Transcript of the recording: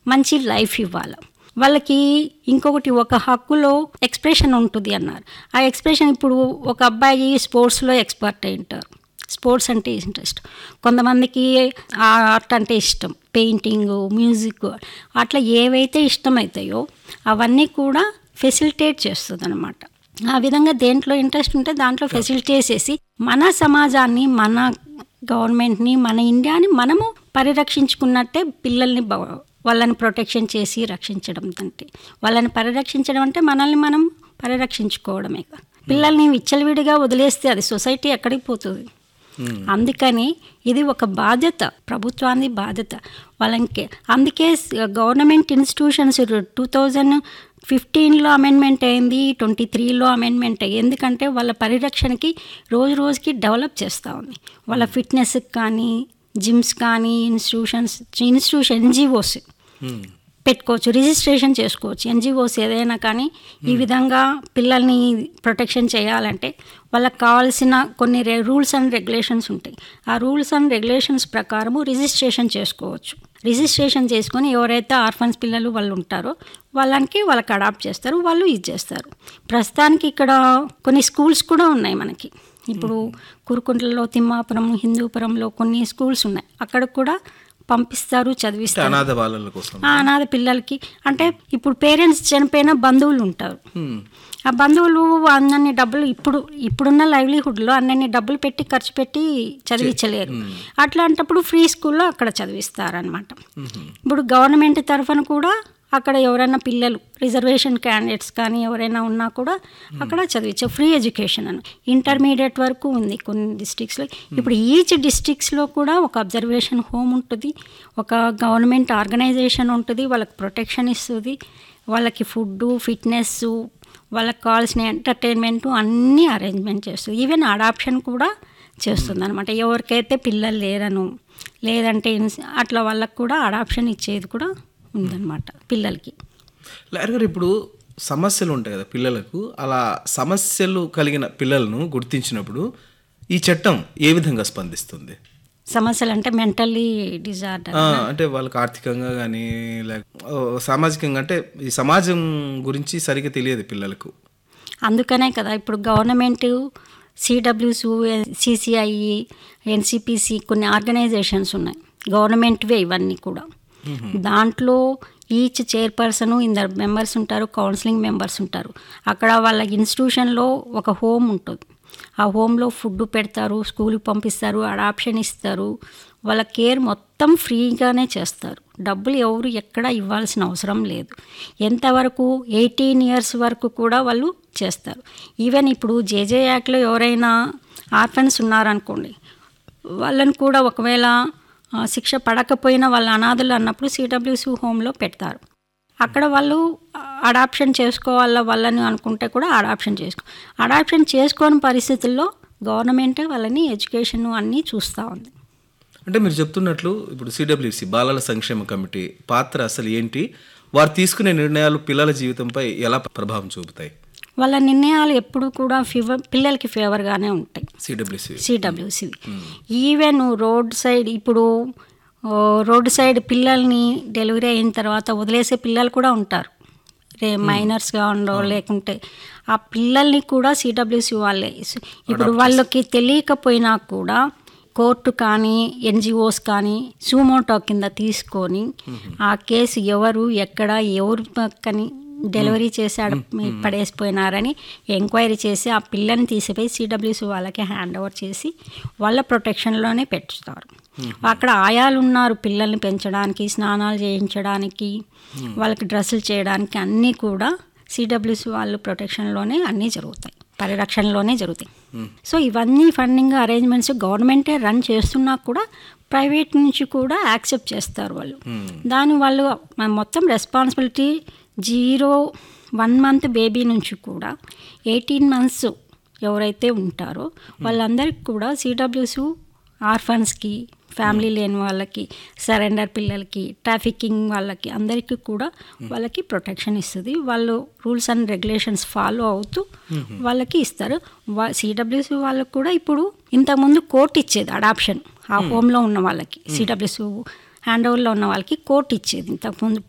మంచి లైఫ్ ఇవ్వాలి. వాళ్ళకి ఇంకొకటి ఒక హక్కులో ఎక్స్ప్రెషన్ ఉంటుంది అన్నారు. ఆ ఎక్స్ప్రెషన్ ఇప్పుడు ఒక అబ్బాయి స్పోర్ట్స్లో ఎక్స్పర్ట్ అయి ఉంటారు, స్పోర్ట్స్ అంటే ఇంట్రెస్ట్, కొంతమందికి ఆర్ట్ అంటే ఇష్టం, పెయింటింగ్, మ్యూజిక్, అట్లా ఏవైతే ఇష్టమవుతాయో అవన్నీ కూడా ఫెసిలిటేట్ చేస్తుంది అనమాట. ఆ విధంగా దేంట్లో ఇంట్రెస్ట్ ఉంటే దాంట్లో ఫెసిలిటేట్ చేసి మన సమాజాన్ని, మన గవర్నమెంట్ని, మన ఇండియాని మనము పరిరక్షించుకున్నట్టే పిల్లల్ని వాళ్ళని ప్రొటెక్షన్ చేసి రక్షించడం. అంటే వాళ్ళని పరిరక్షించడం అంటే మనల్ని మనం పరిరక్షించుకోవడమే. పిల్లల్ని విచ్చలవిడిగా వదిలేస్తే అది సొసైటీ ఎక్కడికి పోతుంది. అందుకని ఇది ఒక బాధ్యత, ప్రభుత్వాన్ని బాధ్యత వాళ్ళకి. అందుకే గవర్నమెంట్ ఇన్స్టిట్యూషన్స్ 2015లో అమెండ్మెంట్ అయింది, 23లో అమెండ్మెంట్ అయ్యింది. ఎందుకంటే వాళ్ళ పరిరక్షణకి రోజు రోజుకి డెవలప్ చేస్తూ ఉంది. వాళ్ళ ఫిట్నెస్కి కానీ, జిమ్స్ కానీ, ఇన్స్టిట్యూషన్ ఎన్జిఓస్ పెట్టుకోవచ్చు, రిజిస్ట్రేషన్ చేసుకోవచ్చు. ఎన్జిఓస్ ఏదైనా కానీ ఈ విధంగా పిల్లల్ని ప్రొటెక్షన్ చేయాలంటే వాళ్ళకి కావాల్సిన కొన్ని రూల్స్ అండ్ రెగ్యులేషన్స్ ఉంటాయి. ఆ రూల్స్ అండ్ రెగ్యులేషన్స్ ప్రకారము రిజిస్ట్రేషన్ చేసుకోవచ్చు. రిజిస్ట్రేషన్ చేసుకొని ఎవరైతే ఆర్ఫన్స్ పిల్లలు వాళ్ళు ఉంటారో వాళ్ళకి అడాప్ట్ చేస్తారు, వాళ్ళు ఇది చేస్తారు. ప్రస్తుతానికి ఇక్కడ కొన్ని స్కూల్స్ కూడా ఉన్నాయి మనకి. ఇప్పుడు కురుకుంట్లలో, తిమ్మాపురం, హిందూపురంలో కొన్ని స్కూల్స్ ఉన్నాయి. అక్కడ కూడా పంపిస్తారు, చదివిస్తారు. అనాథ పిల్లలకి అంటే ఇప్పుడు పేరెంట్స్ చనిపోయిన బంధువులు ఉంటారు. ఆ బంధువులు అన్నన్ని డబ్బులు ఇప్పుడున్న లైవ్లీహుడ్లో అన్నన్ని డబ్బులు పెట్టి ఖర్చు పెట్టి చదివించలేరు. అట్లాంటప్పుడు ఫ్రీ స్కూల్లో అక్కడ చదివిస్తారనమాట. ఇప్పుడు గవర్నమెంట్ తరఫున కూడా అక్కడ ఎవరైనా పిల్లలు రిజర్వేషన్ క్యాండిడేట్స్ కానీ ఎవరైనా ఉన్నా కూడా అక్కడ చదివించే ఫ్రీ ఎడ్యుకేషన్ అని ఇంటర్మీడియట్ వరకు ఉంది కొన్ని డిస్ట్రిక్ట్స్లో. ఇప్పుడు ఈచ్ డిస్ట్రిక్ట్స్లో కూడా ఒక అబ్జర్వేషన్ హోమ్ ఉంటుంది, ఒక గవర్నమెంట్ ఆర్గనైజేషన్ ఉంటుంది, వాళ్ళకి ప్రొటెక్షన్ ఇస్తుంది, వాళ్ళకి ఫుడ్, ఫిట్నెస్, వాళ్ళకి కావాల్సిన ఎంటర్టైన్మెంట్ అన్నీ అరేంజ్మెంట్ చేస్తుంది. ఈవెన్ అడాప్షన్ కూడా చేస్తుంది అనమాట. ఎవరికైతే పిల్లలు లేరను లేదంటే అట్లా వాళ్ళకు కూడా అడాప్షన్ ఇచ్చేది కూడా ఉందన్నమాట పిల్లలకి. లాయర్ గారు, ఇప్పుడు సమస్యలు ఉంటాయి కదా పిల్లలకు, అలా సమస్యలు కలిగిన పిల్లలను గుర్తించినప్పుడు ఈ చట్టం ఏ విధంగా స్పందిస్తుంది? సమస్యలు అంటే మెంటల్లీ డిజార్డర్ అంటే వాళ్ళకి ఆర్థికంగా కానీ లేక సామాజికంగా, అంటే ఈ సమాజం గురించి సరిగ్గా తెలియదు పిల్లలకు. అందుకనే కదా ఇప్పుడు గవర్నమెంట్ సిడబ్ల్యూస్, సిసిఐ, ఎన్సిపిసి కొన్ని ఆర్గనైజేషన్స్ ఉన్నాయి, గవర్నమెంట్వే ఇవన్నీ కూడా. దాంట్లో ఈచ్ చైర్పర్సన్ 2 మెంబర్స్ ఉంటారు, కౌన్సిలింగ్ మెంబర్స్ ఉంటారు. అక్కడ వాళ్ళ ఇన్స్టిట్యూషన్లో ఒక హోమ్ ఉంటుంది. ఆ హోమ్లో ఫుడ్ పెడతారు, స్కూల్కి పంపిస్తారు, అడాప్షన్ ఇస్తారు, వాళ్ళ కేర్ మొత్తం ఫ్రీగానే చేస్తారు. డబ్బులు ఎవరు ఎక్కడ ఇవ్వాల్సిన అవసరం లేదు. ఎంతవరకు 18 years వరకు కూడా వాళ్ళు చేస్తారు. ఈవెన్ ఇప్పుడు జేజే యాక్ట్లో ఎవరైనా ఆర్ఫన్స్ ఉన్నారనుకోండి, వాళ్ళని కూడా ఒకవేళ శిక్ష పడకపోయినా వాళ్ళ అనాథలు అన్నప్పుడు సిడబ్ల్యూసి హోమ్లో పెడతారు. అక్కడ వాళ్ళు అడాప్షన్ చేసుకోవాలా వాళ్ళని అనుకుంటే కూడా అడాప్షన్ చేసుకోని పరిస్థితుల్లో గవర్నమెంట్ వాళ్ళని ఎడ్యుకేషన్ అన్నీ చూస్తూ ఉంది. అంటే మీరు చెప్తున్నట్లు ఇప్పుడు సిడబ్ల్యూసి బాలల సంక్షేమ కమిటీ పాత్ర అసలు ఏంటి? వారు తీసుకునే నిర్ణయాలు పిల్లల జీవితంపై ఎలా ప్రభావం చూపుతాయి? వాళ్ళ నిర్ణయాలు ఎప్పుడు కూడా పిల్లలకి ఫేవర్గానే ఉంటాయి. సిడబ్ల్యూసి ఈవెన్ రోడ్ సైడ్ పిల్లల్ని డెలివరీ అయిన తర్వాత వదిలేసే పిల్లలు కూడా ఉంటారు, మైనర్స్గా ఉండో లేకుంటే ఆ పిల్లల్ని కూడా సిడబ్ల్యూసి వాళ్ళే. ఇప్పుడు వాళ్ళకి తెలియకపోయినా కూడా కోర్టు కానీ ఎన్జిఓస్ కానీ సుమోటో కింద తీసుకొని ఆ కేసు ఎవరు ఎక్కడ ఎవరు పక్కని డెలివరీ చేసి పడేసిపోయినారని ఎంక్వైరీ చేసి ఆ పిల్లని తీసిపోయి సిడబ్ల్యూసి వాళ్ళకి హ్యాండ్ ఓవర్ చేసి వాళ్ళ ప్రొటెక్షన్లోనే పెట్టుతారు. అక్కడ ఆయాలు ఉన్నారు పిల్లల్ని పెంచడానికి, స్నానాలు చేయించడానికి, వాళ్ళకి డ్రెస్సులు చేయడానికి అన్నీ కూడా సిడబ్ల్యూసి వాళ్ళ ప్రొటెక్షన్లోనే అన్నీ జరుగుతాయి, పరిరక్షణలోనే జరుగుతాయి. సో ఇవన్నీ ఫండింగ్ అరేంజ్మెంట్స్ గవర్నమెంటే రన్ చేస్తున్నా కూడా ప్రైవేట్ నుంచి కూడా యాక్సెప్ట్ చేస్తారు వాళ్ళు. దాని వాళ్ళు మొత్తం రెస్పాన్సిబిలిటీ 1 month బేబీ నుంచి కూడా 18 months ఎవరైతే ఉంటారో వాళ్ళందరికీ కూడా సిడబ్ల్యూసి ఆర్ఫన్స్కి, ఫ్యామిలీ లేని వాళ్ళకి, సరెండర్ పిల్లలకి, ట్రాఫికింగ్ వాళ్ళకి అందరికీ కూడా వాళ్ళకి ప్రొటెక్షన్ ఇస్తుంది. వాళ్ళు రూల్స్ అండ్ రెగ్యులేషన్స్ ఫాలో అవుతూ వాళ్ళకి ఇస్తారు. సిడబ్ల్యూసి వాళ్ళకి కూడా ఇప్పుడు ఇంతకుముందు కోర్టు ఇచ్చేది అడాప్షన్, ఆ హోమ్లో ఉన్న వాళ్ళకి సిడబ్ల్యూసి హ్యాండ్ ఓవర్లో ఉన్న వాళ్ళకి కోర్టు ఇచ్చేది ఇంతకుముందు